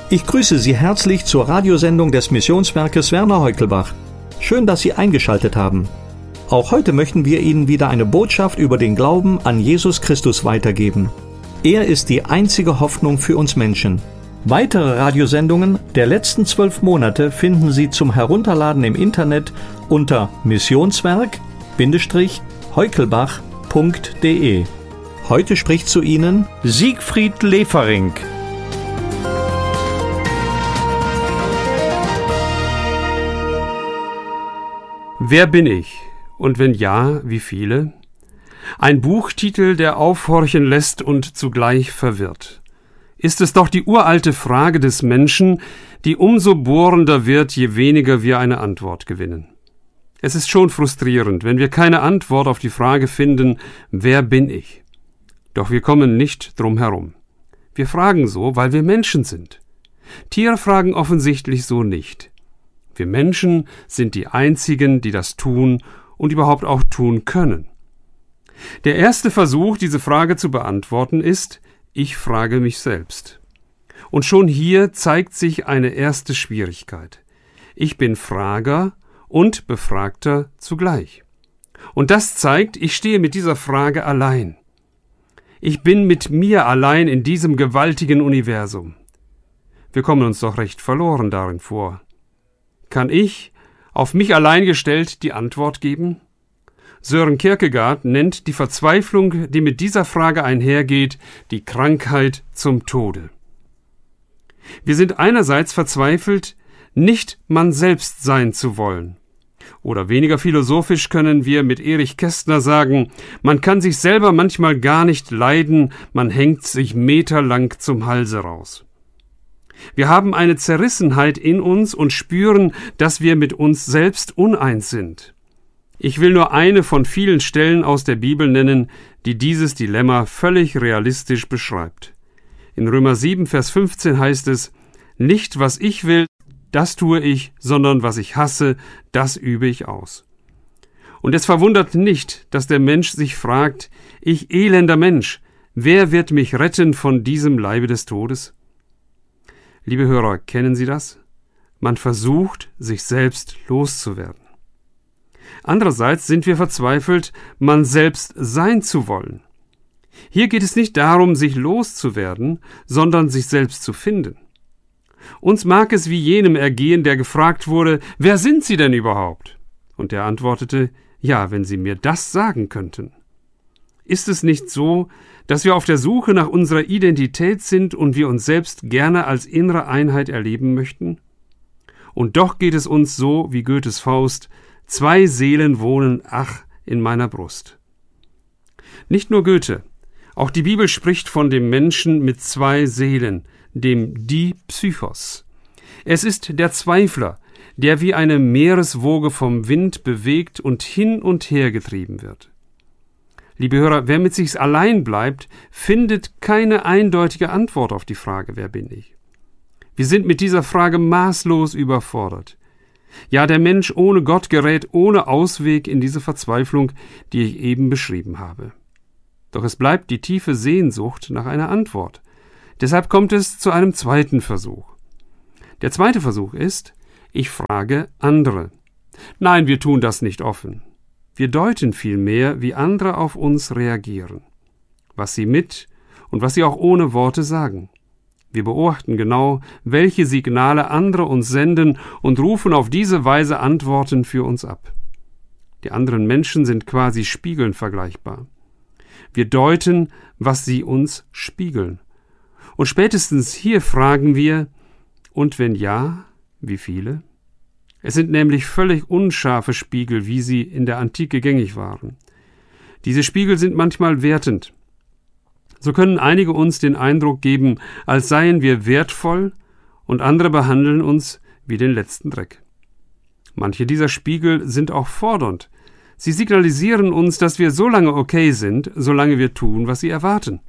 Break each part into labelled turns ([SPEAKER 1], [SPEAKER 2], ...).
[SPEAKER 1] Ich grüße Sie herzlich zur Radiosendung des Missionswerkes Werner Heukelbach. Schön, dass Sie eingeschaltet haben. Auch heute möchten wir Ihnen wieder eine Botschaft über den Glauben an Jesus Christus weitergeben. Er ist die einzige Hoffnung für uns Menschen. Weitere Radiosendungen der letzten 12 Monate finden Sie zum Herunterladen im Internet unter missionswerk-heukelbach.de. Heute spricht zu Ihnen Siegfried Lefering.
[SPEAKER 2] Wer bin ich? Und wenn ja, wie viele? Ein Buchtitel, der aufhorchen lässt und zugleich verwirrt. Ist es doch die uralte Frage des Menschen, die umso bohrender wird, je weniger wir eine Antwort gewinnen. Es ist schon frustrierend, wenn wir keine Antwort auf die Frage finden, wer bin ich? Doch wir kommen nicht drum herum. Wir fragen so, weil wir Menschen sind. Tiere fragen offensichtlich so nicht. Wir Menschen sind die Einzigen, die das tun und überhaupt auch tun können. Der erste Versuch, diese Frage zu beantworten, ist: Ich frage mich selbst. Und schon hier zeigt sich eine erste Schwierigkeit. Ich bin Frager und Befragter zugleich. Und das zeigt, ich stehe mit dieser Frage allein. Ich bin mit mir allein in diesem gewaltigen Universum. Wir kommen uns doch recht verloren darin vor. Kann ich, auf mich allein gestellt, die Antwort geben? Søren Kierkegaard nennt die Verzweiflung, die mit dieser Frage einhergeht, die Krankheit zum Tode. Wir sind einerseits verzweifelt, nicht man selbst sein zu wollen. Oder weniger philosophisch können wir mit Erich Kästner sagen, man kann sich selber manchmal gar nicht leiden, man hängt sich meterlang zum Halse raus. Wir haben eine Zerrissenheit in uns und spüren, dass wir mit uns selbst uneins sind. Ich will nur eine von vielen Stellen aus der Bibel nennen, die dieses Dilemma völlig realistisch beschreibt. In Römer 7, Vers 15 heißt es: Nicht, was ich will, das tue ich, sondern was ich hasse, das übe ich aus. Und es verwundert nicht, dass der Mensch sich fragt: Ich elender Mensch, wer wird mich retten von diesem Leibe des Todes? Liebe Hörer, kennen Sie das? Man versucht, sich selbst loszuwerden. Andererseits sind wir verzweifelt, man selbst sein zu wollen. Hier geht es nicht darum, sich loszuwerden, sondern sich selbst zu finden. Uns mag es wie jenem ergehen, der gefragt wurde: Wer sind Sie denn überhaupt? Und der antwortete: Ja, wenn Sie mir das sagen könnten. Ist es nicht so, dass wir auf der Suche nach unserer Identität sind und wir uns selbst gerne als innere Einheit erleben möchten? Und doch geht es uns so wie Goethes Faust: 2 Seelen wohnen, ach, in meiner Brust. Nicht nur Goethe, auch die Bibel spricht von dem Menschen mit 2 Seelen, dem Dipsychos. Es ist der Zweifler, der wie eine Meereswoge vom Wind bewegt und hin getrieben wird. Liebe Hörer, wer mit sich allein bleibt, findet keine eindeutige Antwort auf die Frage, wer bin ich? Wir sind mit dieser Frage maßlos überfordert. Ja, der Mensch ohne Gott gerät ohne Ausweg in diese Verzweiflung, die ich eben beschrieben habe. Doch es bleibt die tiefe Sehnsucht nach einer Antwort. Deshalb kommt es zu einem zweiten Versuch. Der zweite Versuch ist: Ich frage andere. Nein, wir tun das nicht offen. Wir deuten vielmehr, wie andere auf uns reagieren, was sie mit und was sie auch ohne Worte sagen. Wir beobachten genau, welche Signale andere uns senden und rufen auf diese Weise Antworten für uns ab. Die anderen Menschen sind quasi Spiegeln vergleichbar. Wir deuten, was sie uns spiegeln. Und spätestens hier fragen wir: Und wenn ja, wie viele? Es sind nämlich völlig unscharfe Spiegel, wie sie in der Antike gängig waren. Diese Spiegel sind manchmal wertend. So können einige uns den Eindruck geben, als seien wir wertvoll, und andere behandeln uns wie den letzten Dreck. Manche dieser Spiegel sind auch fordernd. Sie signalisieren uns, dass wir so lange okay sind, solange wir tun, was sie erwarten.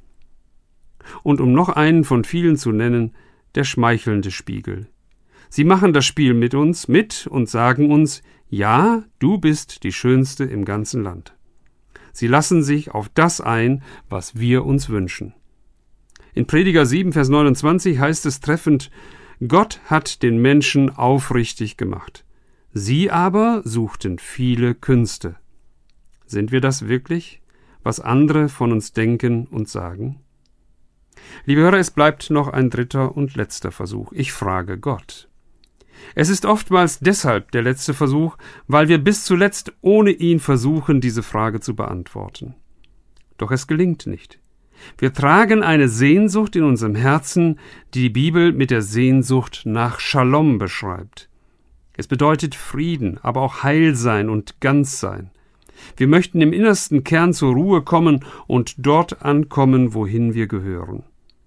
[SPEAKER 2] Und um noch einen von vielen zu nennen, der schmeichelnde Spiegel. Sie machen das Spiel mit uns mit und sagen uns: Ja, du bist die Schönste im ganzen Land. Sie lassen sich auf das ein, was wir uns wünschen. In Prediger 7, Vers 29 heißt es treffend: Gott hat den Menschen aufrichtig gemacht. Sie aber suchten viele Künste. Sind wir das wirklich, was andere von uns denken und sagen? Liebe Hörer, es bleibt noch ein dritter und letzter Versuch. Ich frage Gott. Es ist oftmals deshalb der letzte Versuch, weil wir bis zuletzt ohne ihn versuchen, diese Frage zu beantworten. Doch es gelingt nicht. Wir tragen eine Sehnsucht in unserem Herzen, die die Bibel mit der Sehnsucht nach Shalom beschreibt. Es bedeutet Frieden, aber auch Heilsein und Ganzsein. Wir möchten im innersten Kern zur Ruhe kommen und dort ankommen, wohin wir gehören.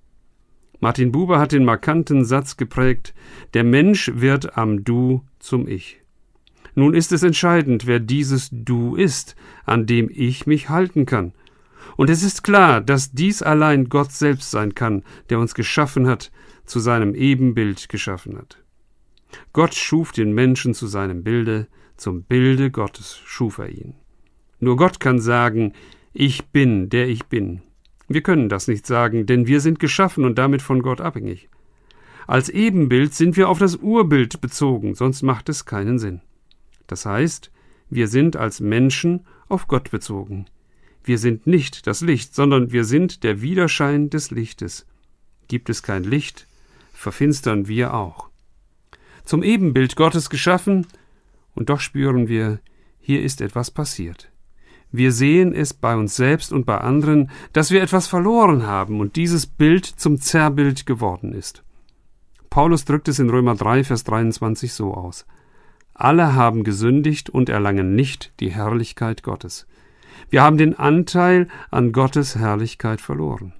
[SPEAKER 2] Martin Buber hat den markanten Satz geprägt: Der Mensch wird am Du zum Ich. Nun ist es entscheidend, wer dieses Du ist, an dem ich mich halten kann. Und es ist klar, dass dies allein Gott selbst sein kann, der uns geschaffen hat, zu seinem Ebenbild geschaffen hat. Gott schuf den Menschen zu seinem Bilde, zum Bilde Gottes schuf er ihn. Nur Gott kann sagen, ich bin, der ich bin. Wir können das nicht sagen, denn wir sind geschaffen und damit von Gott abhängig. Als Ebenbild sind wir auf das Urbild bezogen, sonst macht es keinen Sinn. Das heißt, wir sind als Menschen auf Gott bezogen. Wir sind nicht das Licht, sondern wir sind der Widerschein des Lichtes. Gibt es kein Licht, verfinstern wir auch. Zum Ebenbild Gottes geschaffen, und doch spüren wir, hier ist etwas passiert. Wir sehen es bei uns selbst und bei anderen, dass wir etwas verloren haben und dieses Bild zum Zerrbild geworden ist. Paulus drückt es in Römer 3, Vers 23 so aus: Alle haben gesündigt und erlangen nicht die Herrlichkeit Gottes. Wir haben den Anteil an Gottes Herrlichkeit verloren.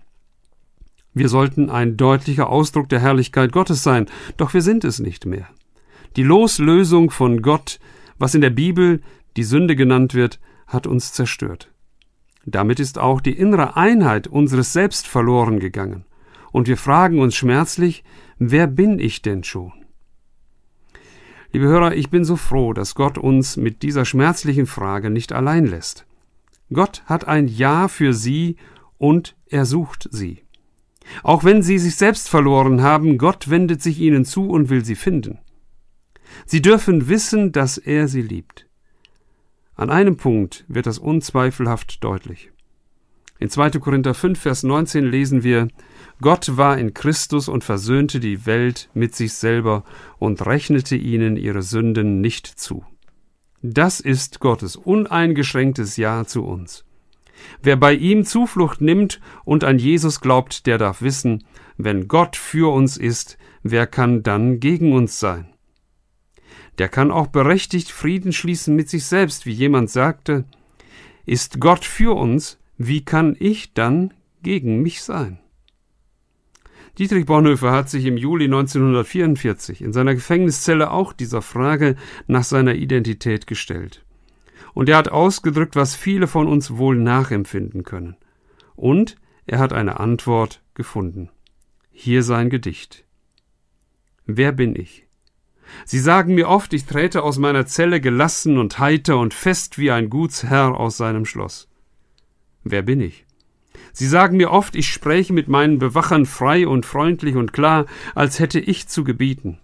[SPEAKER 2] Wir sollten ein deutlicher Ausdruck der Herrlichkeit Gottes sein, doch wir sind es nicht mehr. Die Loslösung von Gott, was in der Bibel die Sünde genannt wird, hat uns zerstört. Damit ist auch die innere Einheit unseres Selbst verloren gegangen. Und wir fragen uns schmerzlich, wer bin ich denn schon? Liebe Hörer, ich bin so froh, dass Gott uns mit dieser schmerzlichen Frage nicht allein lässt. Gott hat ein Ja für sie und er sucht sie. Auch wenn sie sich selbst verloren haben, Gott wendet sich ihnen zu und will sie finden. Sie dürfen wissen, dass er sie liebt. An einem Punkt wird das unzweifelhaft deutlich. In 2. Korinther 5, Vers 19 lesen wir: Gott war in Christus und versöhnte die Welt mit sich selber und rechnete ihnen ihre Sünden nicht zu. Das ist Gottes uneingeschränktes Ja zu uns. Wer bei ihm Zuflucht nimmt und an Jesus glaubt, der darf wissen, wenn Gott für uns ist, wer kann dann gegen uns sein? Der kann auch berechtigt Frieden schließen mit sich selbst, wie jemand sagte: Ist Gott für uns, wie kann ich dann gegen mich sein? Dietrich Bonhoeffer hat sich im Juli 1944 in seiner Gefängniszelle auch dieser Frage nach seiner Identität gestellt. Und er hat ausgedrückt, was viele von uns wohl nachempfinden können. Und er hat eine Antwort gefunden. Hier sein Gedicht. Wer bin ich? Sie sagen mir oft, ich träte aus meiner Zelle gelassen und heiter und fest wie ein Gutsherr aus seinem Schloss. Wer bin ich? Sie sagen mir oft, ich spräche mit meinen Bewachern frei und freundlich und klar, als hätte ich zu gebieten.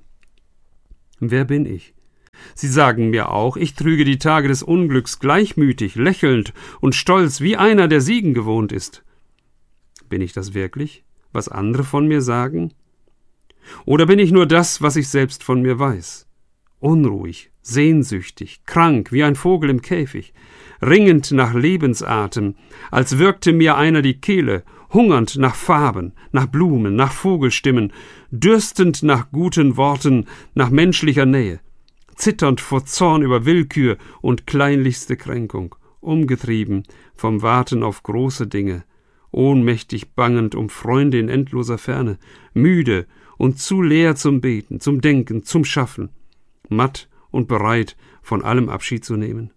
[SPEAKER 2] Wer bin ich? Sie sagen mir auch, ich trüge die Tage des Unglücks gleichmütig, lächelnd und stolz, wie einer, der Siegen gewohnt ist. Bin ich das wirklich, was andere von mir sagen? Oder bin ich nur das, was ich selbst von mir weiß? Unruhig, sehnsüchtig, krank, wie ein Vogel im Käfig, ringend nach Lebensatem, als würgte mir einer die Kehle, hungernd nach Farben, nach Blumen, nach Vogelstimmen, dürstend nach guten Worten, nach menschlicher Nähe, zitternd vor Zorn über Willkür und kleinlichste Kränkung, umgetrieben vom Warten auf große Dinge, ohnmächtig bangend um Freunde in endloser Ferne, müde und zu leer zum Beten, zum Denken, zum Schaffen, matt und bereit, von allem Abschied zu nehmen.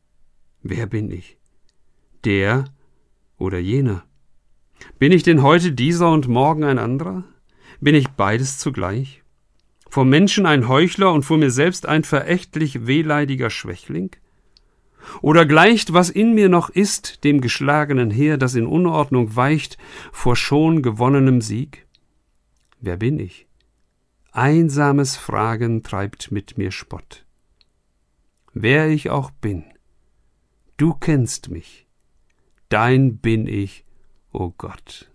[SPEAKER 2] Wer bin ich? Der oder jener? Bin ich denn heute dieser und morgen ein anderer? Bin ich beides zugleich? Vor Menschen ein Heuchler und vor mir selbst ein verächtlich wehleidiger Schwächling? Oder gleicht, was in mir noch ist, dem geschlagenen Heer, das in Unordnung weicht, vor schon gewonnenem Sieg? Wer bin ich? einsames Fragen treibt mit mir Spott. Wer ich auch bin, du kennst mich, dein bin ich, o Gott.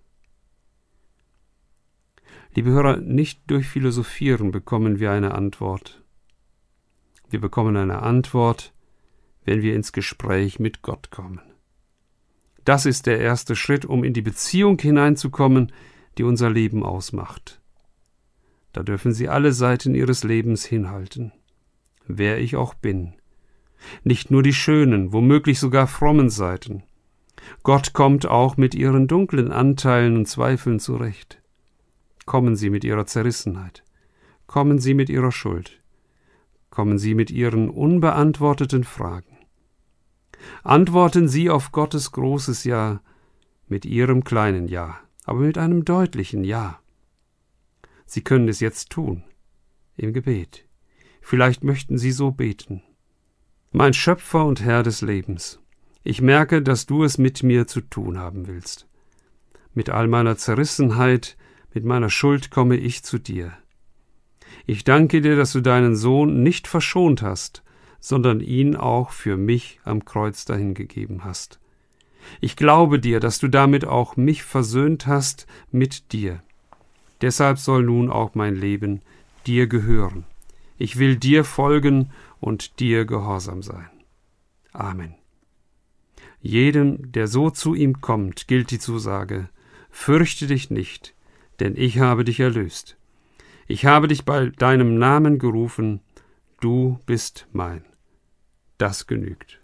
[SPEAKER 2] Liebe Hörer, nicht durch Philosophieren bekommen wir eine Antwort. Wir bekommen eine Antwort, wenn wir ins Gespräch mit Gott kommen. Das ist der erste Schritt, um in die Beziehung hineinzukommen, die unser Leben ausmacht. Da dürfen Sie alle Seiten Ihres Lebens hinhalten. Wer ich auch bin. Nicht nur die schönen, womöglich sogar frommen Seiten. Gott kommt auch mit Ihren dunklen Anteilen und Zweifeln zurecht. Kommen Sie mit Ihrer Zerrissenheit. Kommen Sie mit Ihrer Schuld. Kommen Sie mit Ihren unbeantworteten Fragen. Antworten Sie auf Gottes großes Ja mit Ihrem kleinen Ja, aber mit einem deutlichen Ja. Sie können es jetzt tun, im Gebet. Vielleicht möchten Sie so beten. Mein Schöpfer und Herr des Lebens, ich merke, dass du es mit mir zu tun haben willst. Mit all meiner Zerrissenheit, mit meiner Schuld komme ich zu dir. Ich danke dir, dass du deinen Sohn nicht verschont hast, sondern ihn auch für mich am Kreuz dahingegeben hast. Ich glaube dir, dass du damit auch mich versöhnt hast mit dir. Deshalb soll nun auch mein Leben dir gehören. Ich will dir folgen und dir gehorsam sein. Amen. Jedem, der so zu ihm kommt, gilt die Zusage: Fürchte dich nicht, denn ich habe dich erlöst. Ich habe dich bei deinem Namen gerufen, du bist mein. Das genügt.